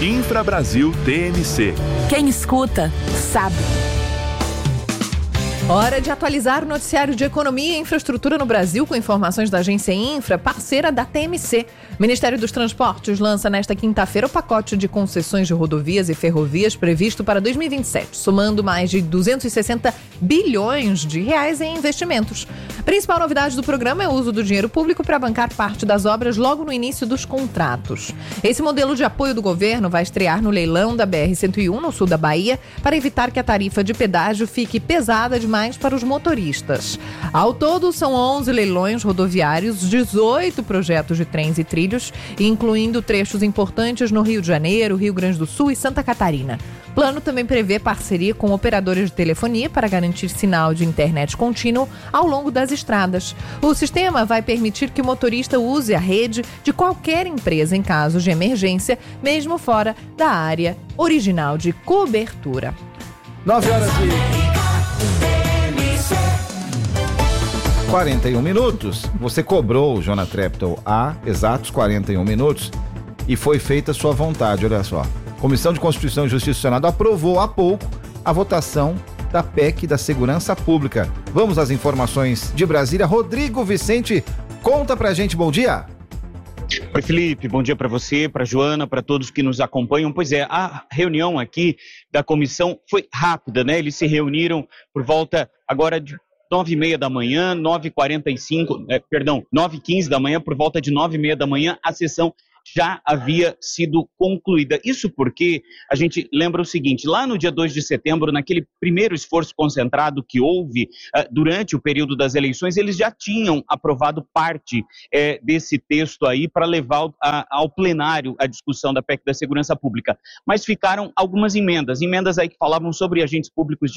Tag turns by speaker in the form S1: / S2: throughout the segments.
S1: Infra Brasil TMC.
S2: Quem escuta, sabe.
S3: Hora de atualizar o noticiário de economia e infraestrutura no Brasil com informações da agência Infra, parceira da TMC. O Ministério dos Transportes lança nesta quinta-feira o pacote de concessões de rodovias e ferrovias previsto para 2027, somando mais de 260 bilhões de reais em investimentos. A principal novidade do programa é o uso do dinheiro público para bancar parte das obras logo no início dos contratos. Esse modelo de apoio do governo vai estrear no leilão da BR-101, no sul da Bahia, para evitar que a tarifa de pedágio fique pesada demais para os motoristas. Ao todo, são 11 leilões rodoviários, 18 projetos de trens e trilhos, incluindo trechos importantes no Rio de Janeiro, Rio Grande do Sul e Santa Catarina. O plano também prevê parceria com operadores de telefonia para garantir sinal de internet contínuo ao longo das estradas. O sistema vai permitir que o motorista use a rede de qualquer empresa em caso de emergência, mesmo fora da área original de cobertura.
S4: 9 horas e 41 minutos. Você cobrou o Jonah Treptow há exatos 41 minutos e foi feita a sua vontade, olha só. Comissão de Constituição e Justiça do Senado aprovou há pouco a votação da PEC da Segurança Pública. Vamos às informações de Brasília. Rodrigo Vicente, conta pra gente, bom dia.
S5: Oi, Felipe, bom dia para você, para Joana, para todos que nos acompanham. Pois é, a reunião aqui da comissão foi rápida, né? Eles se reuniram por volta agora de 9h30 da manhã, 9h15 da manhã, por volta de 9h30 da manhã, a sessão já havia sido concluída. Isso porque a gente lembra o seguinte, lá no dia 2 de setembro, naquele primeiro esforço concentrado que houve durante o período das eleições, eles já tinham aprovado parte desse texto aí para levar ao plenário a discussão da PEC da Segurança Pública. Mas ficaram algumas emendas aí que falavam sobre agentes públicos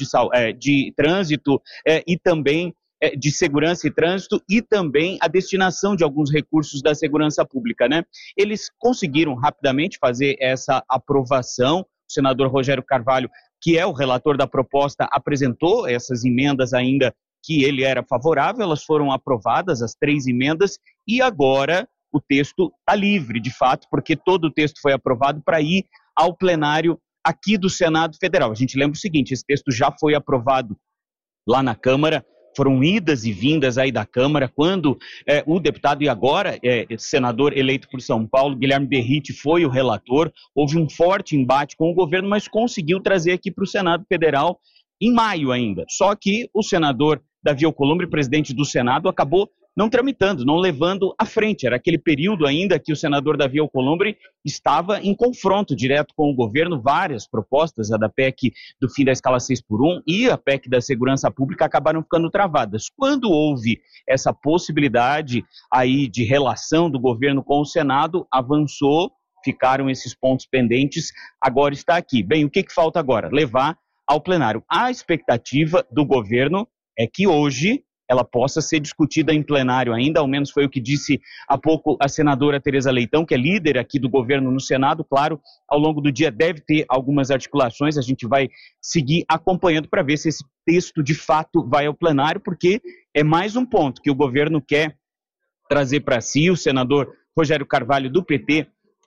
S5: de trânsito e também de segurança e trânsito e também a destinação de alguns recursos da segurança pública, né? Eles conseguiram rapidamente fazer essa aprovação. O senador Rogério Carvalho, que é o relator da proposta, apresentou essas emendas ainda que ele era favorável, elas foram aprovadas, as 3 emendas, e agora o texto está livre, de fato, porque todo o texto foi aprovado para ir ao plenário aqui do Senado Federal. A gente lembra o seguinte, esse texto já foi aprovado lá na Câmara, foram idas e vindas aí da Câmara, quando o deputado e agora senador eleito por São Paulo, Guilherme Derrite, foi o relator, houve um forte embate com o governo, mas conseguiu trazer aqui para o Senado Federal em maio ainda. Só que o senador Davi Alcolumbre, presidente do Senado, acabou não tramitando, não levando à frente. Era aquele período ainda que o senador Davi Alcolumbre estava em confronto direto com o governo. Várias propostas, a da PEC do fim da escala 6x1 e a PEC da Segurança Pública, acabaram ficando travadas. Quando houve essa possibilidade aí de relação do governo com o Senado, avançou, ficaram esses pontos pendentes, agora está aqui. Bem, o que falta agora? Levar ao plenário. A expectativa do governo é que hoje ela possa ser discutida em plenário ainda, ao menos foi o que disse há pouco a senadora Tereza Leitão, que é líder aqui do governo no Senado. Claro, ao longo do dia deve ter algumas articulações, a gente vai seguir acompanhando para ver se esse texto de fato vai ao plenário, porque é mais um ponto que o governo quer trazer para si. O senador Rogério Carvalho do PT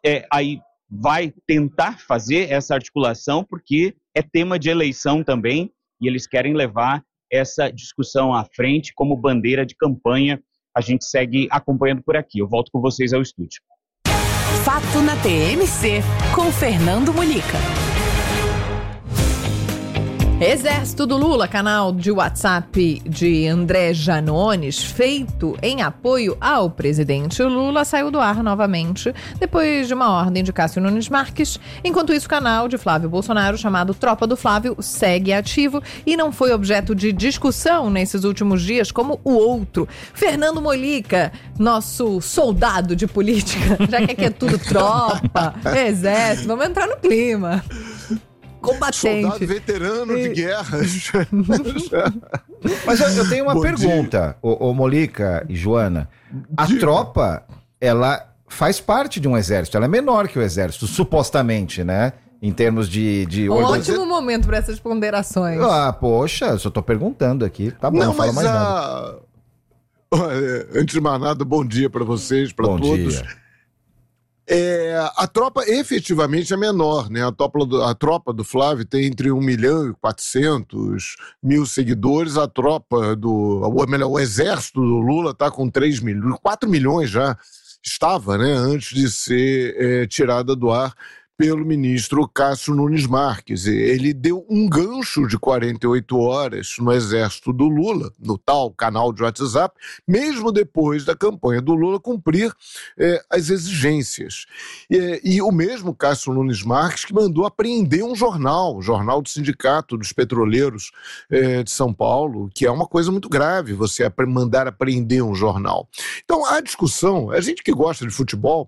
S5: aí vai tentar fazer essa articulação, porque é tema de eleição também, e eles querem levar essa discussão à frente como bandeira de campanha. A gente segue acompanhando por aqui. Eu volto com vocês ao estúdio.
S2: Fato na TMC, com Fernando Mulica.
S3: Exército do Lula, canal de WhatsApp de André Janones, feito em apoio ao presidente Lula, saiu do ar novamente depois de uma ordem de Cássio Nunes Marques. Enquanto isso, o canal de Flávio Bolsonaro, chamado Tropa do Flávio, segue ativo e não foi objeto de discussão nesses últimos dias como o outro. Fernando Mulica, nosso soldado de política, já que aqui é tudo tropa, exército, vamos entrar no clima. Combatente.
S6: Soldado veterano de guerra.
S4: Mas eu tenho uma pergunta, ô Mulica e Joana. A tropa, ela faz parte de um exército, ela é menor que o exército, supostamente, né? Em termos de
S3: ótimo momento para essas ponderações.
S4: Ah, poxa, eu só tô perguntando aqui. Tá bom, não fala mais nada.
S6: Antes de mais nada, bom dia para vocês, para todos.
S4: Dia.
S6: A tropa efetivamente é menor, né? A tropa do Flávio tem entre 1.400.000 seguidores, o exército do Lula está com 3 milhões, 4 milhões já estava, né? Antes de ser tirada do ar pelo ministro Cássio Nunes Marques. Ele deu um gancho de 48 horas no exército do Lula, no tal canal de WhatsApp, mesmo depois da campanha do Lula cumprir as exigências. E o mesmo Cássio Nunes Marques que mandou apreender um jornal, o Jornal do Sindicato dos Petroleiros de São Paulo, que é uma coisa muito grave, você mandar apreender um jornal. Então, a discussão, a gente que gosta de futebol,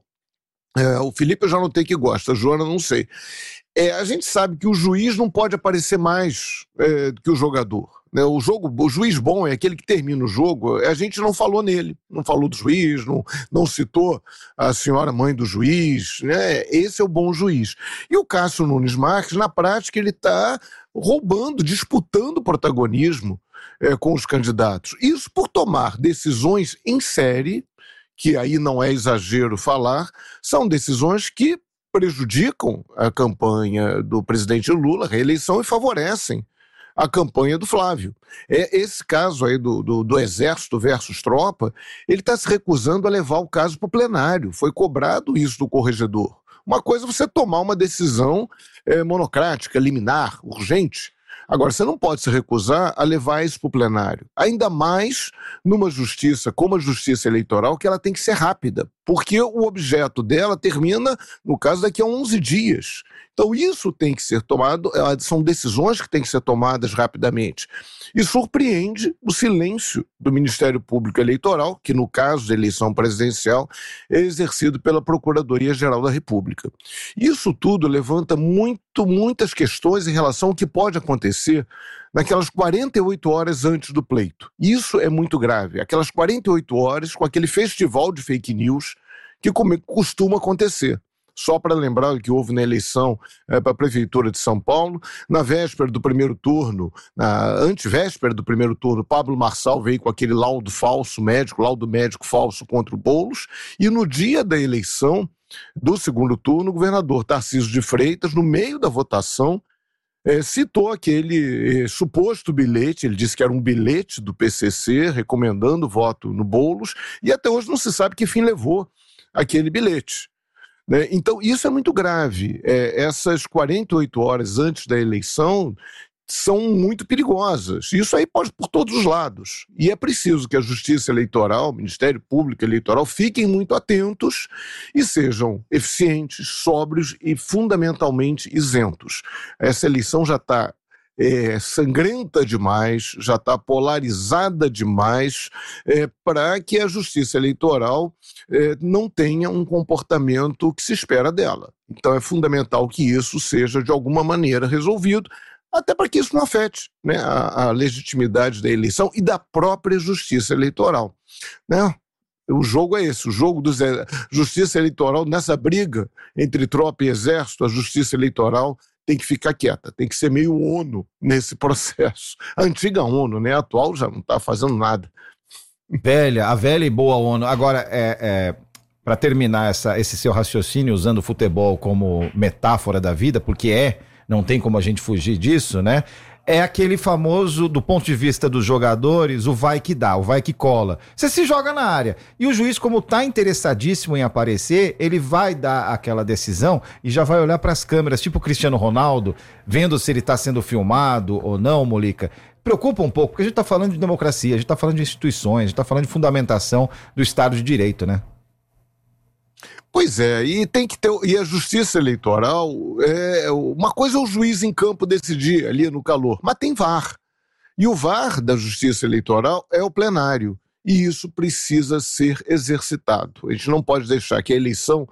S6: o Felipe eu já notei que gosta, a Joana não sei. A gente sabe que o juiz não pode aparecer mais do que o jogador. Né? O juiz bom é aquele que termina o jogo, a gente não falou nele, não falou do juiz, não citou a senhora mãe do juiz, né? Esse é o bom juiz. E o Cássio Nunes Marques, na prática, ele está roubando, disputando protagonismo com os candidatos. Isso por tomar decisões em série, que aí não é exagero falar, são decisões que prejudicam a campanha do presidente Lula, a reeleição, e favorecem a campanha do Flávio. Esse caso aí do Exército versus Tropa, ele está se recusando a levar o caso para o plenário. Foi cobrado isso do corregedor. Uma coisa é você tomar uma decisão monocrática, liminar, urgente. Agora, você não pode se recusar a levar isso para o plenário. Ainda mais numa justiça como a justiça eleitoral, que ela tem que ser rápida, porque o objeto dela termina, no caso, daqui a 11 dias. Então isso tem que ser tomado, são decisões que têm que ser tomadas rapidamente. E surpreende o silêncio do Ministério Público Eleitoral, que no caso da eleição presidencial é exercido pela Procuradoria-Geral da República. Isso tudo levanta muitas questões em relação ao que pode acontecer naquelas 48 horas antes do pleito. Isso é muito grave, aquelas 48 horas com aquele festival de fake news que costuma acontecer. Só para lembrar o que houve na eleição para a Prefeitura de São Paulo, na véspera do primeiro turno, na antevéspera do primeiro turno, Pablo Marçal veio com aquele laudo médico falso contra o Boulos, e no dia da eleição do segundo turno, o governador Tarcísio de Freitas, no meio da votação, citou aquele suposto bilhete, ele disse que era um bilhete do PCC recomendando o voto no Boulos, e até hoje não se sabe que fim levou aquele bilhete. Então, isso é muito grave. Essas 48 horas antes da eleição são muito perigosas. Isso aí pode por todos os lados. E é preciso que a Justiça Eleitoral, o Ministério Público Eleitoral, fiquem muito atentos e sejam eficientes, sóbrios e fundamentalmente isentos. Essa eleição já está sangrenta demais, já está polarizada demais, para que a Justiça Eleitoral não tenha um comportamento que se espera dela. Então é fundamental que isso seja de alguma maneira resolvido, até para que isso não afete, né, a legitimidade da eleição e da própria Justiça Eleitoral. Né? O jogo é esse, o jogo da Justiça Eleitoral, nessa briga entre tropa e exército, a Justiça Eleitoral tem que ficar quieta, tem que ser meio ONU nesse processo. A antiga ONU, né? A atual já não está fazendo nada.
S4: A velha e boa ONU. Agora, para terminar esse seu raciocínio, usando o futebol como metáfora da vida, porque não tem como a gente fugir disso, né? É aquele famoso, do ponto de vista dos jogadores, o vai que dá, o vai que cola. Você se joga na área. E o juiz, como está interessadíssimo em aparecer, ele vai dar aquela decisão e já vai olhar para as câmeras, tipo o Cristiano Ronaldo, vendo se ele está sendo filmado ou não, Molica. Preocupa um pouco, porque a gente está falando de democracia, a gente está falando de instituições, a gente está falando de fundamentação do Estado de Direito, né?
S6: Pois é, e tem que ter, e a Justiça Eleitoral, uma coisa é o juiz em campo decidir ali no calor, mas tem VAR. E o VAR da Justiça Eleitoral é o plenário, e isso precisa ser exercitado. A gente não pode deixar que a eleição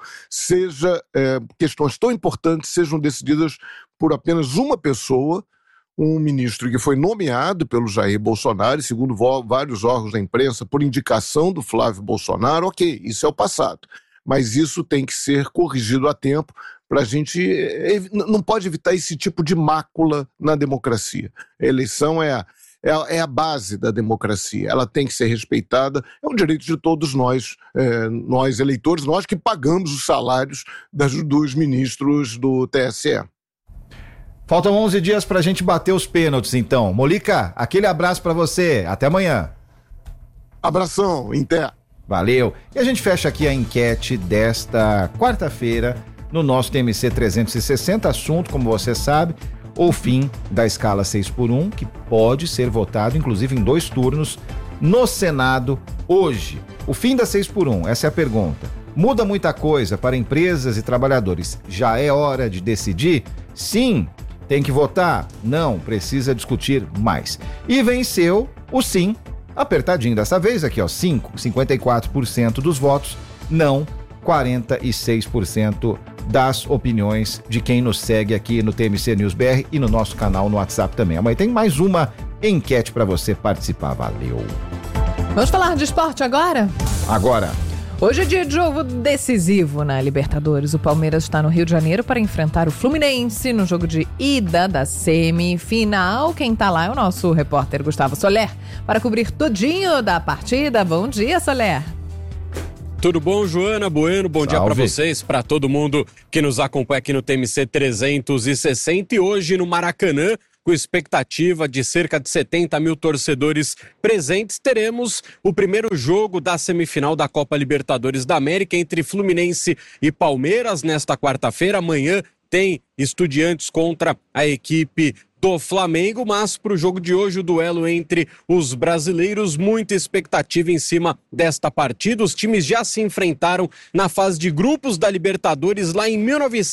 S6: questões tão importantes sejam decididas por apenas uma pessoa, um ministro que foi nomeado pelo Jair Bolsonaro, e segundo vários órgãos da imprensa, por indicação do Flávio Bolsonaro. Ok, isso é o passado. Mas isso tem que ser corrigido a tempo para a gente... Não pode evitar esse tipo de mácula na democracia. A eleição é é a base da democracia, ela tem que ser respeitada, é um direito de todos nós, nós eleitores, nós que pagamos os salários dos ministros do TSE.
S4: Faltam 11 dias pra gente bater os pênaltis, então. Molica, aquele abraço pra você, até amanhã.
S6: Abração, Inter.
S4: Valeu. E a gente fecha aqui a enquete desta quarta-feira no nosso TMC 360, assunto, como você sabe, o fim da escala 6x1, que pode ser votado, inclusive, em 2 turnos no Senado hoje. O fim da 6x1, essa é a pergunta. Muda muita coisa para empresas e trabalhadores. Já é hora de decidir? Sim. Tem que votar? Não, precisa discutir mais. E venceu o sim, apertadinho dessa vez aqui, ó, 54% dos votos, não, 46% das opiniões de quem nos segue aqui no TMC News BR e no nosso canal no WhatsApp também. Amanhã tem mais uma enquete para você participar. Valeu.
S3: Vamos falar de esporte agora?
S4: Agora.
S3: Hoje é dia de jogo decisivo na Libertadores. O Palmeiras está no Rio de Janeiro para enfrentar o Fluminense no jogo de ida da semifinal. Quem tá lá é o nosso repórter Gustavo Soler para cobrir tudinho da partida. Bom dia, Soler.
S7: Tudo bom, Joana Bueno? Bom dia para vocês, para todo mundo que nos acompanha aqui no TMC 360 e hoje no Maracanã, com expectativa de cerca de 70 mil torcedores presentes, teremos o primeiro jogo da semifinal da Copa Libertadores da América entre Fluminense e Palmeiras nesta quarta-feira. Amanhã tem Estudiantes contra a equipe do Flamengo, mas para o jogo de hoje, o duelo entre os brasileiros, muita expectativa em cima desta partida. Os times já se enfrentaram na fase de grupos da Libertadores lá em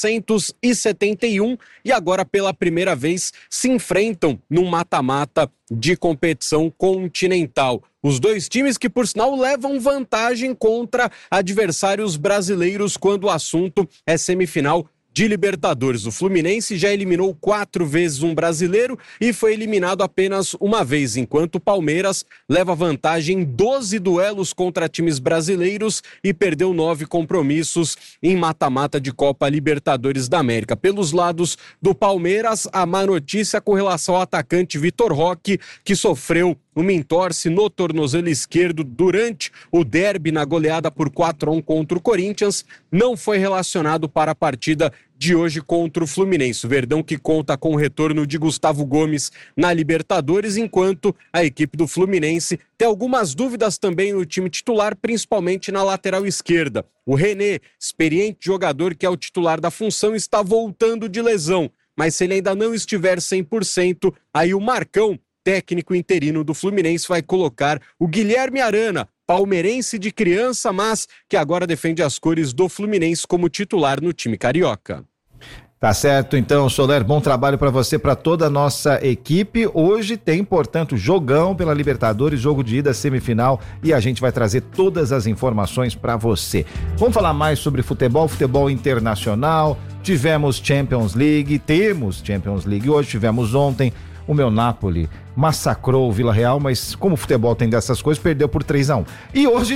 S7: 1971 e agora pela primeira vez se enfrentam num mata-mata de competição continental. Os dois times que, por sinal, levam vantagem contra adversários brasileiros quando o assunto é semifinal de Libertadores. O Fluminense já eliminou 4 vezes um brasileiro e foi eliminado apenas uma vez, enquanto o Palmeiras leva vantagem em 12 duelos contra times brasileiros e perdeu 9 compromissos em mata-mata de Copa Libertadores da América. Pelos lados do Palmeiras, a má notícia com relação ao atacante Vitor Roque, que sofreu uma entorse no tornozelo esquerdo durante o derby na goleada por 4-1 contra o Corinthians, não foi relacionado para a partida de hoje contra o Fluminense. O Verdão que conta com o retorno de Gustavo Gomes na Libertadores, enquanto a equipe do Fluminense tem algumas dúvidas também no time titular, principalmente na lateral esquerda. O René, experiente jogador que é o titular da função, está voltando de lesão, mas se ele ainda não estiver 100%, aí o Marcão, técnico interino do Fluminense, vai colocar o Guilherme Arana, palmeirense de criança, mas que agora defende as cores do Fluminense como titular no time carioca.
S4: Tá certo, então, Soler, bom trabalho para você, para toda a nossa equipe. Hoje tem, portanto, jogão pela Libertadores, jogo de ida semifinal, e a gente vai trazer todas as informações para você. Vamos falar mais sobre futebol internacional. Tivemos Champions League, temos Champions League hoje, tivemos ontem. O meu Napoli massacrou o Vila Real, mas como o futebol tem dessas coisas, perdeu por 3-1. E hoje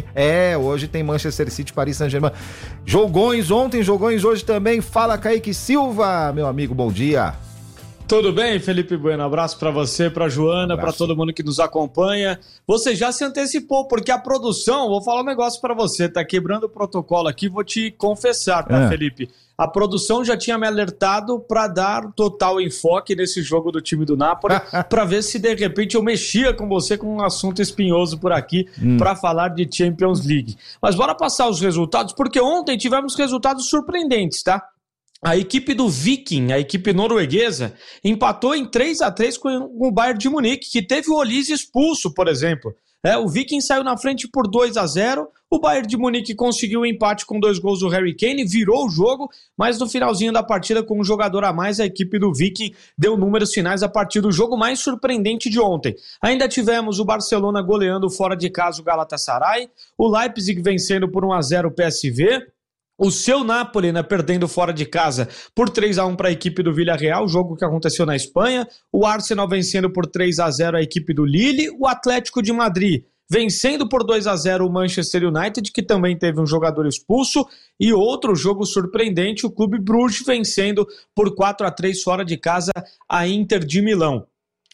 S4: tem Manchester City, Paris Saint-Germain. Jogões ontem, jogões hoje também. Fala, Kaique Silva, meu amigo, bom dia.
S8: Tudo bem, Felipe Bueno? Abraço para você, para Joana, para todo mundo que nos acompanha. Você já se antecipou, porque a produção, vou falar um negócio para você, tá quebrando o protocolo aqui, vou te confessar, tá, Felipe? A produção já tinha me alertado para dar total enfoque nesse jogo do time do Napoli, para ver se de repente eu mexia com você com um assunto espinhoso por aqui, para falar de Champions League. Mas bora passar os resultados, porque ontem tivemos resultados surpreendentes, tá? A equipe do Viking, a equipe norueguesa, empatou em 3-3 com o Bayern de Munique, que teve o Olise expulso, por exemplo. O Viking saiu na frente por 2-0, o Bayern de Munique conseguiu o empate com 2 gols do Harry Kane, virou o jogo, mas no finalzinho da partida, com um jogador a mais, a equipe do Viking deu números finais a partir do jogo mais surpreendente de ontem. Ainda tivemos o Barcelona goleando fora de casa o Galatasaray, o Leipzig vencendo por 1-0 o PSV, o seu Napoli, perdendo fora de casa por 3-1 para a equipe do Villarreal, jogo que aconteceu na Espanha. O Arsenal vencendo por 3-0 a equipe do Lille. O Atlético de Madrid vencendo por 2-0 o Manchester United, que também teve um jogador expulso. E outro jogo surpreendente, o Clube Bruges vencendo por 4-3 fora de casa a Inter de Milão.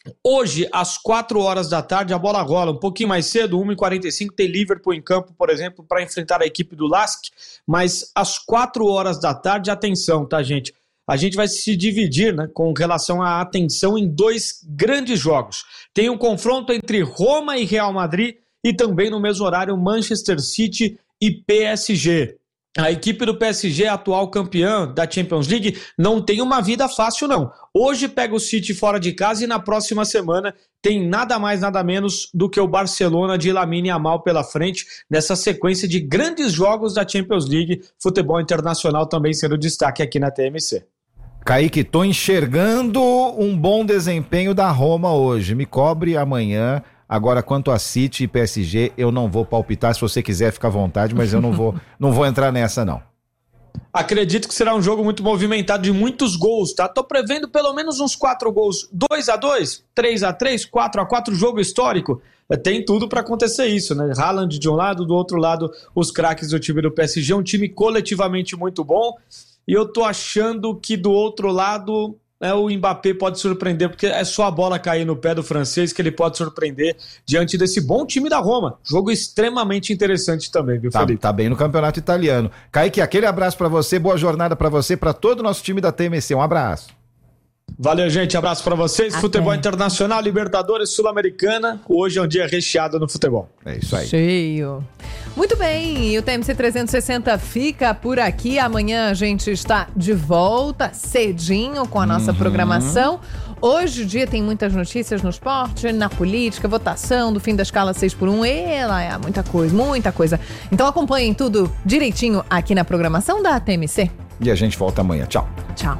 S8: Hoje, às 4 horas da tarde, a bola rola um pouquinho mais cedo, 1h45, tem Liverpool em campo, por exemplo, para enfrentar a equipe do LASK, mas às 4 horas da tarde, atenção, tá, gente? A gente vai se dividir, né, com relação à atenção em 2 grandes jogos. Tem um confronto entre Roma e Real Madrid e também no mesmo horário Manchester City e PSG. A equipe do PSG, atual campeã da Champions League, não tem uma vida fácil, não. Hoje pega o City fora de casa e na próxima semana tem nada mais, nada menos do que o Barcelona de Lamine Yamal pela frente, nessa sequência de grandes jogos da Champions League, futebol internacional também sendo destaque aqui na TMC.
S4: Kaique, tô enxergando um bom desempenho da Roma hoje. Me cobre amanhã. Agora, quanto a City e PSG, eu não vou palpitar. Se você quiser, fica à vontade, mas eu não vou entrar nessa, não.
S8: Acredito que será um jogo muito movimentado, de muitos gols, tá? Tô prevendo pelo menos uns 4 gols. 2-2, 3-3, 4-4, jogo histórico. Tem tudo para acontecer isso, né? Haaland de um lado, do outro lado, os craques do time do PSG. Um time coletivamente muito bom. E eu tô achando que do outro lado... o Mbappé pode surpreender, porque é só a bola cair no pé do francês que ele pode surpreender diante desse bom time da Roma. Jogo extremamente interessante também, viu, Felipe?
S4: Tá bem no campeonato italiano. Kaique, aquele abraço pra você, boa jornada pra você, pra todo o nosso time da TMC. Um abraço.
S8: Valeu, gente. Abraço pra vocês. Até. Futebol internacional, Libertadores, Sul-Americana. Hoje é um dia recheado no futebol.
S4: É isso aí.
S3: Cheio. Muito bem, e o TMC 360 fica por aqui. Amanhã a gente está de volta cedinho com a nossa programação. Hoje o dia tem muitas notícias no esporte, na política, votação do fim da escala 6x1. Muita coisa. Então acompanhem tudo direitinho aqui na programação da TMC.
S4: E a gente volta amanhã. Tchau.
S3: Tchau.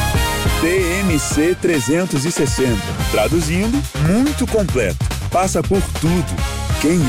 S1: TMC 360. Traduzindo, muito completo. Passa por tudo. Quem